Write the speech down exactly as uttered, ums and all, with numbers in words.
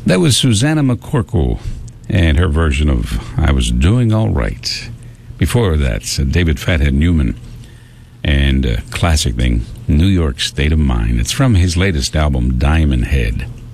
That was Susanna McCorkle and her version of I Was Doing All Right. Before that, uh, David Fathead Newman and a classic thing, New York State of Mind. It's from his latest album, Diamond Head.